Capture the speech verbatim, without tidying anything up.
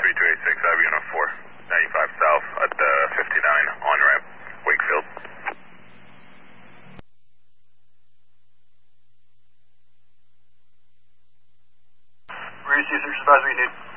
three two eight six, I have unit four, ninety-five south at the fifty-nine on-ramp, Wakefield. Reese, search advisory you need.